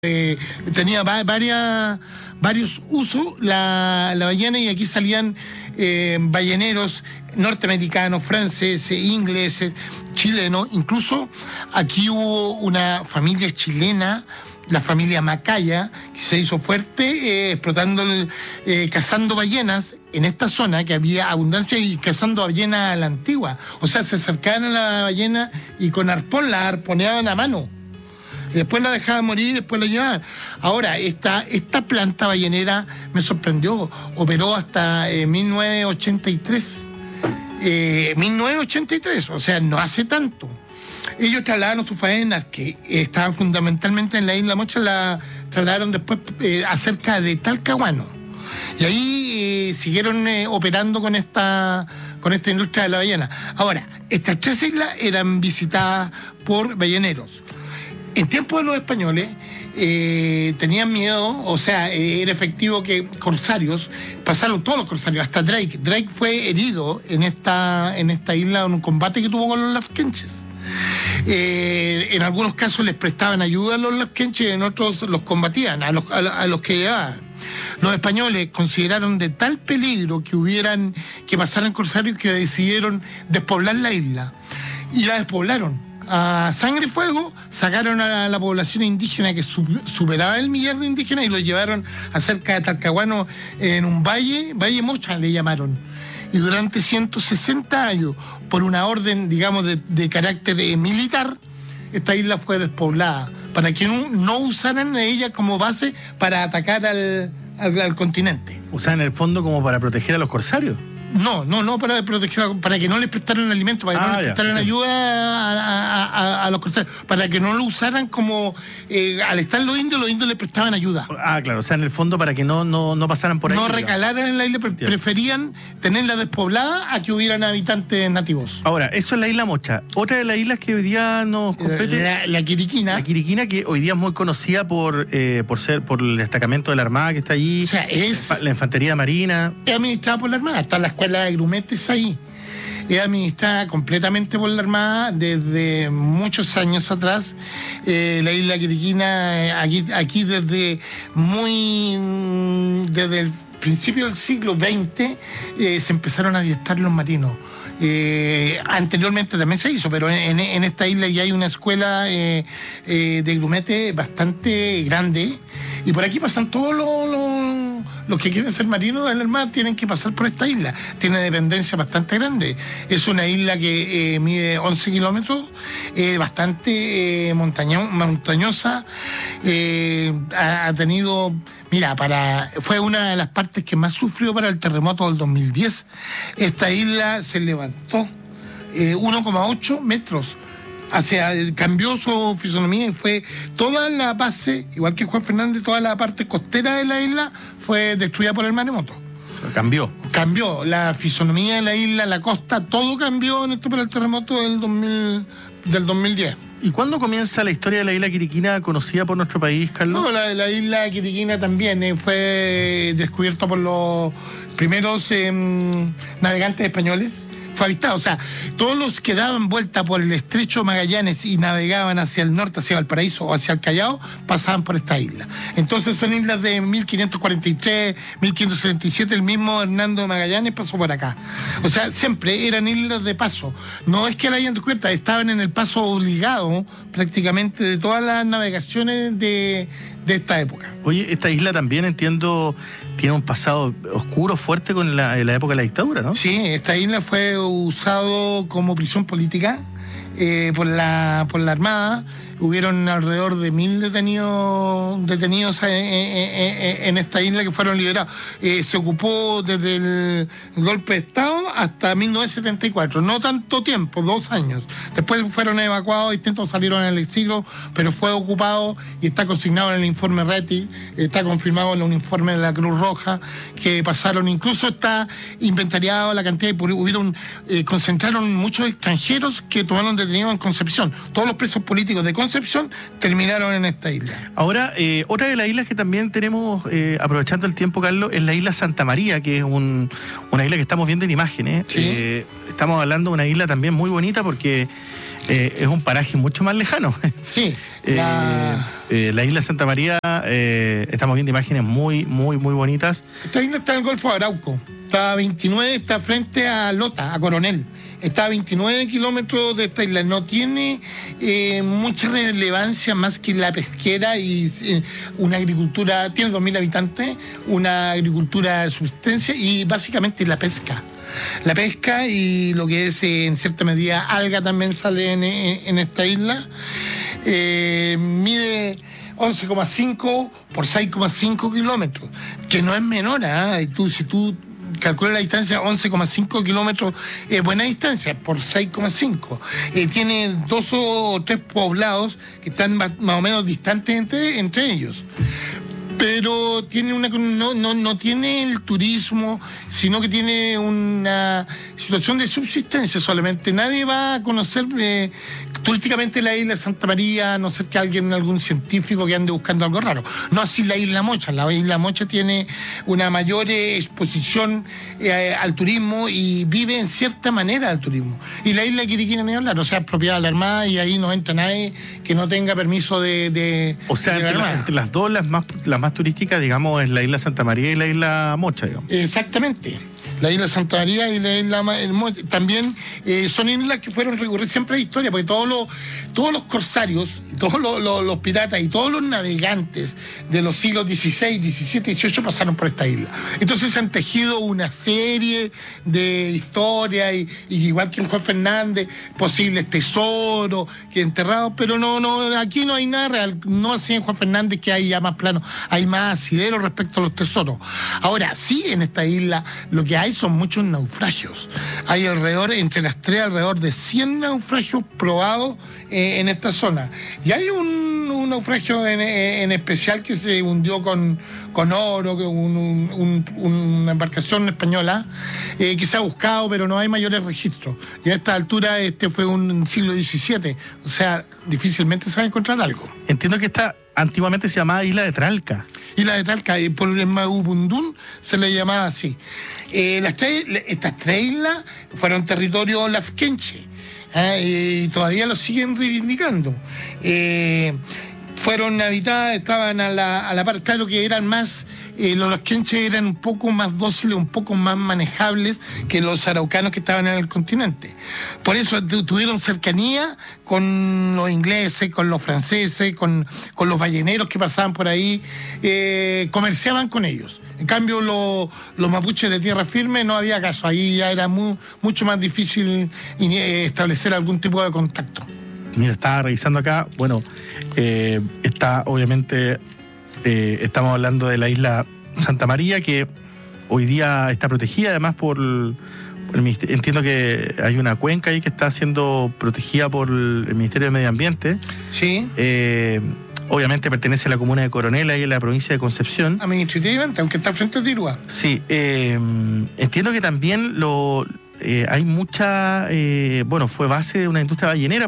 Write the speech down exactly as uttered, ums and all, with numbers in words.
Eh, tenía va, varias, varios usos la, la ballena, y aquí salían eh, balleneros norteamericanos, franceses, ingleses, chilenos. Incluso aquí hubo una familia chilena, la familia Macaya, que se hizo fuerte eh, explotando, el, eh, cazando ballenas en esta zona, que había abundancia, y cazando ballenas a la antigua. O sea, se acercaban a la ballena y con arpón la arponeaban a mano. Después la dejaban morir, después la llevaban. Ahora, esta, esta planta ballenera me sorprendió. Operó hasta eh, mil novecientos ochenta y tres. Eh, mil novecientos ochenta y tres, o sea, no hace tanto. Ellos trasladaron sus faenas, que estaban fundamentalmente en la isla Mocha, la trasladaron después eh, acerca de Talcahuano. Y ahí eh, siguieron eh, operando con esta, con esta industria de la ballena. Ahora, estas tres islas eran visitadas por balleneros. En tiempos de los españoles eh, tenían miedo, o sea, eh, era efectivo que corsarios, pasaron todos los corsarios, hasta Drake. Drake fue herido en esta, en esta isla en un combate que tuvo con los lafkenches. Eh, en algunos casos les prestaban ayuda a los lafkenches, en otros los combatían, a los, a, a los que llevaban. Los españoles consideraron de tal peligro que hubieran, que pasaran corsarios, que decidieron despoblar la isla. Y la despoblaron. A sangre y fuego sacaron a la, a la población indígena, que su, superaba el millar de indígenas, y los llevaron a cerca de Talcahuano, en un valle, Valle Mocha le llamaron. Y durante ciento sesenta años, por una orden, digamos, de, de carácter eh, militar, esta isla fue despoblada, para que no, no usaran a ella como base para atacar al, al, al continente. O sea, en el fondo, como para proteger a los corsarios. No, no, no para proteger, para que no les prestaran alimento, para que ah, no les ya, prestaran ya. ayuda a, a, a, a los corsarios, para que no lo usaran como, eh, al estar los indios, los indios les prestaban ayuda. Ah, claro, o sea, en el fondo para que no, no, no pasaran por ahí. No recalaran en la isla, pre- preferían tenerla despoblada a que hubieran habitantes nativos. Ahora, eso es la isla Mocha. Otra de las islas que hoy día nos compete... La, la Quiriquina. La Quiriquina, que hoy día es muy conocida por, eh, por ser, por el destacamento de la Armada que está allí. O sea, es... La infantería marina. Es administrada por la Armada, está la escuela de grumetes ahí. Es administrada completamente por la Armada desde muchos años atrás. Eh, la isla Quiriquina, eh, aquí, aquí desde muy desde el principio del siglo veinte eh, se empezaron a adiestrar los marinos. Eh, anteriormente también se hizo, pero en, en esta isla ya hay una escuela eh, eh, de grumete bastante grande, y por aquí pasan todos los, los, los que quieren ser marinos en el mar, tienen que pasar por esta isla. Tiene dependencia bastante grande. Es una isla que eh, mide once kilómetros, eh, bastante eh, montaño, montañosa. Eh, ha, ha tenido, mira, para fue una de las partes que más sufrió para el terremoto del dos mil diez. Esta isla se levantó eh, uno coma ocho metros. O sea, cambió su fisonomía, y fue toda la base, igual que Juan Fernández, toda la parte costera de la isla fue destruida por el maremoto. Cambió. Cambió la fisonomía de la isla, la costa, todo cambió en esto por el terremoto del, dos mil, del dos mil diez. ¿Y cuándo comienza la historia de la isla Quiriquina, conocida por nuestro país, Carlos? No, la, la isla Quiriquina también eh, fue descubierta por los primeros eh, navegantes españoles. Fue avistado, o sea, todos los que daban vuelta por el estrecho Magallanes y navegaban hacia el norte, hacia Valparaíso o hacia el Callao, pasaban por esta isla. Entonces son islas de mil quinientos cuarenta y tres, mil quinientos setenta y siete, el mismo Hernando de Magallanes pasó por acá. O sea, siempre eran islas de paso. No es que la hayan descubierto, estaban en el paso obligado prácticamente de todas las navegaciones de, de esta época. Oye, esta isla también, entiendo, tiene un pasado oscuro, fuerte con la, la época de la dictadura, ¿no? Sí, esta isla fue usado como prisión política eh, por la por la Armada. Hubieron alrededor de mil detenidos detenidos en, en, en esta isla que fueron liberados. Eh, se ocupó desde el golpe de Estado hasta mil novecientos setenta y cuatro, no tanto tiempo, dos años. Después fueron evacuados, distintos salieron al exilio, pero fue ocupado y está consignado en el informe Reti, está confirmado en un informe de la Cruz Roja, que pasaron, incluso está inventariado la cantidad, de, hubieron, eh, concentraron muchos extranjeros que tomaron detenidos en Concepción. Todos los presos políticos de Concepción terminaron en esta isla. Ahora, eh, otra de las islas que también tenemos, eh, aprovechando el tiempo, Carlos, es la isla Santa María, que es un, una isla que estamos viendo en imágenes. ¿Sí? Eh, estamos hablando de una isla también muy bonita porque eh, es un paraje mucho más lejano. Sí. La, eh, eh, la isla Santa María, eh, estamos viendo imágenes muy, muy, muy bonitas. Esta isla está en el Golfo de Arauco. Está a veintinueve, está frente a Lota, a Coronel. Está a veintinueve kilómetros de esta isla. No tiene eh, mucha relevancia más que la pesquera y eh, una agricultura. Tiene dos mil habitantes, una agricultura de subsistencia y básicamente la pesca. La pesca y lo que es, eh, en cierta medida, alga también sale en, en, en esta isla. Eh, mide once coma cinco por seis coma cinco kilómetros, que no es menor, ¿eh? Tú, si tú calculas la distancia, once coma cinco kilómetros es eh, buena distancia por seis coma cinco. Eh, tiene dos o tres poblados que están más, más o menos distantes entre, entre ellos. Pero tiene una no, no, no tiene el turismo, sino que tiene una situación de subsistencia solamente. Nadie va a conocer eh, turísticamente la isla de Santa María, a no ser que alguien, algún científico que ande buscando algo raro. No así la isla Mocha. La isla Mocha tiene una mayor eh, exposición eh, al turismo y vive en cierta manera al turismo. Y la isla de Quiriquina ni hablar, o sea, es propiedad de la Armada y ahí no entra nadie que no tenga permiso de, de O sea, de la entre, la, entre las dos, las más, las más turística, digamos, es la isla Santa María y la isla Mocha, digamos. Exactamente. La isla Santa María y la isla el Mocha también eh, son islas que fueron recurrentes siempre a la historia, porque todos los, todos los corsarios, todos los, los, los piratas y todos los navegantes de los siglos dieciséis, diecisiete, dieciocho pasaron por esta isla. Entonces se han tejido una serie de historias, y, y igual que en Juan Fernández, posibles tesoros que enterrados, pero no, no, aquí no hay nada real, no así en Juan Fernández, que hay ya más plano, hay más asidero respecto a los tesoros. Ahora, sí, en esta isla lo que hay son muchos naufragios. Hay alrededor, entre las tres, alrededor de cien naufragios probados eh, en esta zona. Y hay un, un naufragio en, en especial que se hundió con, con oro, que un, un, un, una embarcación española eh, que se ha buscado, pero no hay mayores registros. Y a esta altura este fue un siglo diecisiete, o sea, difícilmente se va a encontrar algo. Entiendo que esta antiguamente se llamaba Isla de Tralca. Isla de Tralca, y por el Magubundún se le llamaba así. Eh, las tres, estas tres islas fueron territorio lafkenche, ¿eh? Y todavía lo siguen reivindicando. Eh, fueron habitadas, estaban a la, a la par, claro que eran más, eh, los lafkenches eran un poco más dóciles, un poco más manejables que los araucanos que estaban en el continente. Por eso tuvieron cercanía con los ingleses, con los franceses, con, con los balleneros que pasaban por ahí, eh, comerciaban con ellos. En cambio, lo, los mapuches de tierra firme no había caso, ahí ya era muy, mucho más difícil eh, establecer algún tipo de contacto. Mira, estaba revisando acá, bueno, eh, está obviamente, eh, estamos hablando de la isla Santa María, que hoy día está protegida además por, por el Ministerio. Entiendo que hay una cuenca ahí que está siendo protegida por el Ministerio de Medio Ambiente. Sí. Eh, obviamente pertenece a la comuna de Coronel, ahí en la provincia de Concepción. Administrativamente, aunque está frente a Tirúa. Sí, eh, entiendo que también lo... Eh, hay mucha, eh, bueno, fue base de una industria ballenera.